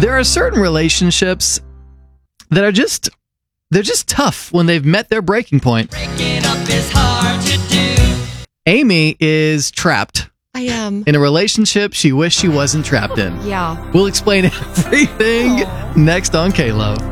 There are certain relationships that are they're just tough when they've met their breaking point. Breaking up is hard to do. Amy is trapped I am. in a relationship she wished she wasn't trapped in. Yeah. We'll explain everything next on K-Lo.